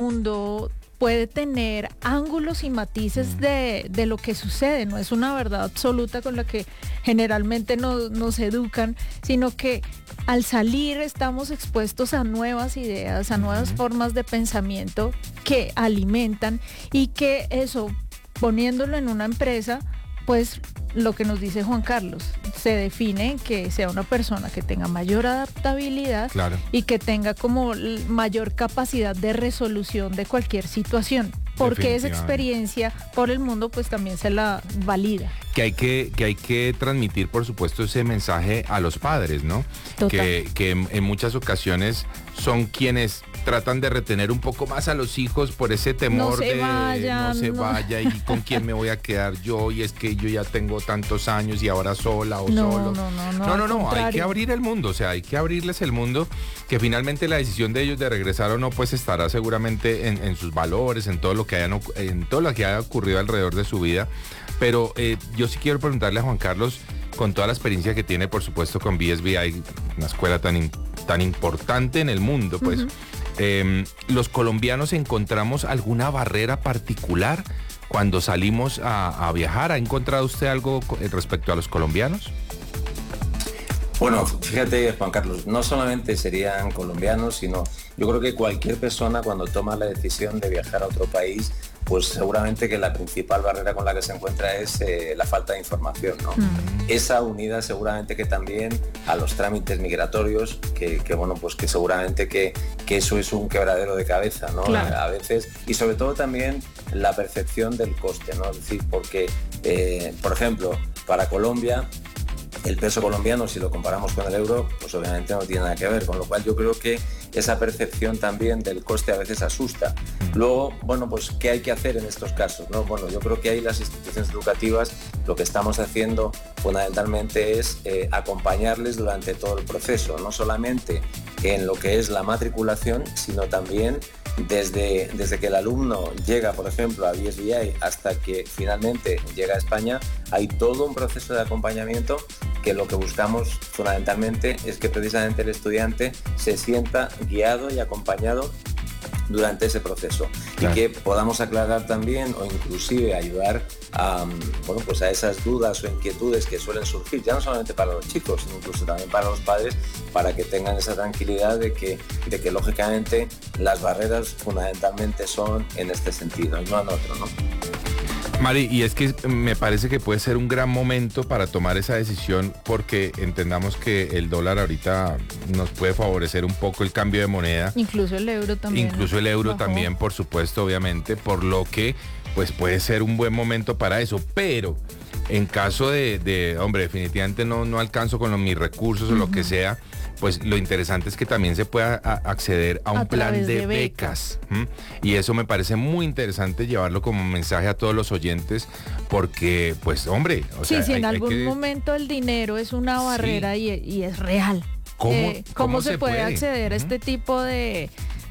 mundo puede tener ángulos y matices de lo que sucede, no es una verdad absoluta con la que generalmente nos educan, sino que al salir estamos expuestos a nuevas ideas, a nuevas formas de pensamiento que alimentan y que eso, poniéndolo en una empresa, pues lo que nos dice Juan Carlos, se define que sea una persona que tenga mayor adaptabilidad, claro, y que tenga como mayor capacidad de resolución de cualquier situación, porque esa experiencia por el mundo pues también se la valida. Que hay que transmitir, por supuesto, ese mensaje a los padres, ¿no? Que en muchas ocasiones son quienes tratan de retener un poco más a los hijos por ese temor de no se vaya y con quién me voy a quedar yo, y es que yo ya tengo tantos años y ahora sola o solo. No, hay que abrir el mundo, o sea, hay que abrirles el mundo, que finalmente la decisión de ellos de regresar o no pues estará seguramente en sus valores, en todo lo que haya ocurrido alrededor de su vida. Pero yo sí quiero preguntarle a Juan Carlos, con toda la experiencia que tiene, por supuesto, con BSBI, una escuela tan importante en el mundo, pues, ¿los colombianos encontramos alguna barrera particular cuando salimos a viajar? ¿Ha encontrado usted algo respecto a los colombianos? Bueno, fíjate, Juan Carlos, no solamente serían colombianos, sino yo creo que cualquier persona cuando toma la decisión de viajar a otro país, pues seguramente que la principal barrera con la que se encuentra es la falta de información, ¿no? Esa unida seguramente que también a los trámites migratorios, que bueno, pues que seguramente que eso es un quebradero de cabeza, ¿no? Claro. A veces, y sobre todo también la percepción del coste, ¿no? Es decir, porque, por ejemplo, para Colombia, el peso colombiano, si lo comparamos con el euro, pues obviamente no tiene nada que ver, con lo cual yo creo que esa percepción también del coste a veces asusta. Luego, bueno, pues ¿qué hay que hacer en estos casos, no? Bueno, yo creo que ahí las instituciones educativas lo que estamos haciendo fundamentalmente es acompañarles durante todo el proceso, no solamente en lo que es la matriculación, sino también desde que el alumno llega, por ejemplo, a BSBI hasta que finalmente llega a España, hay todo un proceso de acompañamiento que lo que buscamos fundamentalmente es que precisamente el estudiante se sienta guiado y acompañado durante ese proceso, claro, y que podamos aclarar también o inclusive ayudar a, bueno, pues a esas dudas o inquietudes que suelen surgir, ya no solamente para los chicos, sino incluso también para los padres, para que tengan esa tranquilidad de que lógicamente las barreras fundamentalmente son en este sentido y no en otro, ¿no? Mari, y es que me parece que puede ser un gran momento para tomar esa decisión, porque entendamos que el dólar ahorita nos puede favorecer un poco el cambio de moneda. Incluso el euro también. Incluso el euro también, por supuesto, obviamente, por lo que pues puede ser un buen momento para eso. Pero en caso de hombre, definitivamente no alcanzo con mis recursos o lo que sea, pues lo interesante es que también se pueda acceder a un plan de becas. Y eso me parece muy interesante llevarlo como mensaje a todos los oyentes, porque, pues, hombre, o sea, si en algún momento el dinero es una barrera y es real. ¿Cómo se puede acceder a este tipo de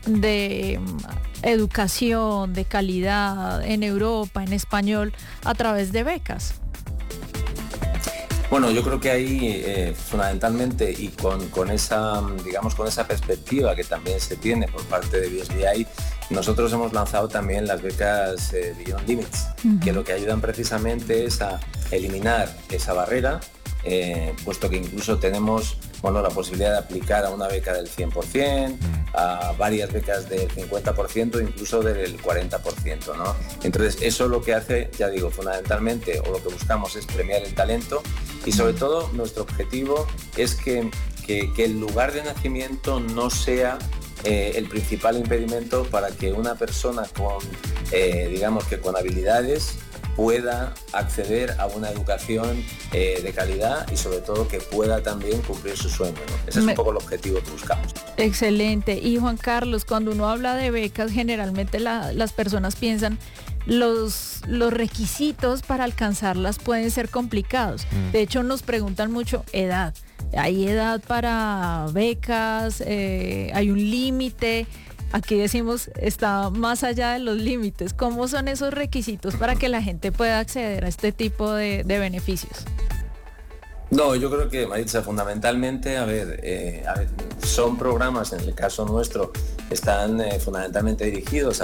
educación, de calidad en Europa, en español, a través de becas? Bueno, yo creo que ahí fundamentalmente y con esa, digamos, con esa perspectiva que también se tiene por parte de BSBI, nosotros hemos lanzado también las becas Beyond Limits, que lo que ayudan precisamente es a eliminar esa barrera, puesto que incluso tenemos, bueno, la posibilidad de aplicar a una beca del 100%, a varias becas del 50%, incluso del 40%, ¿no? Entonces, eso lo que hace, ya digo, fundamentalmente, o lo que buscamos es premiar el talento, y sobre todo nuestro objetivo es que el lugar de nacimiento no sea el principal impedimento para que una persona con, digamos que con habilidades pueda acceder a una educación de calidad y sobre todo que pueda también cumplir su sueño, ¿no? Ese es un poco el objetivo que buscamos. Excelente. Y Juan Carlos, cuando uno habla de becas, generalmente las personas piensan los requisitos para alcanzarlas pueden ser complicados. De hecho, nos preguntan mucho edad. ¿Hay edad para becas? ¿Hay un límite? Aquí decimos, está más allá de los límites. ¿Cómo son esos requisitos para que la gente pueda acceder a este tipo de beneficios? No, yo creo que, Maritza, fundamentalmente, a ver, son programas, en el caso nuestro, están fundamentalmente dirigidos